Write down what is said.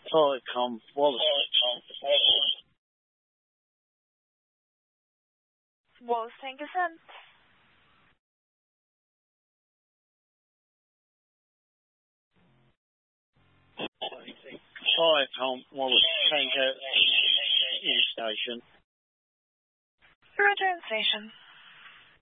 Telecom Wallace. Wallace Tankerson. Telecom Wallace Tango in station. Roger in station.